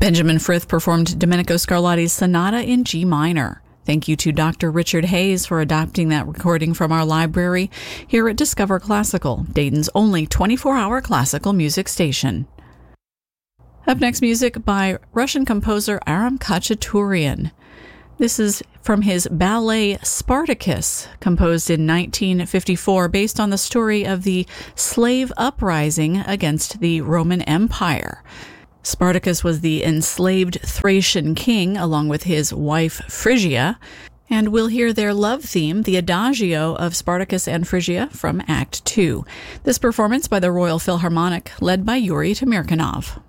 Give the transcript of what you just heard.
Benjamin Frith performed Domenico Scarlatti's Sonata in G minor. Thank you to Dr. Richard Hayes for adopting that recording from our library here at Discover Classical, Dayton's only 24-hour classical music station. Up next, music by Russian composer Aram Khachaturian. This is from his ballet Spartacus, composed in 1954, based on the story of the slave uprising against the Roman Empire. Spartacus was the enslaved Thracian king, along with his wife Phrygia, and we'll hear their love theme, the Adagio of Spartacus and Phrygia, from Act 2. This performance by the Royal Philharmonic, led by Yuri Tamirkanov.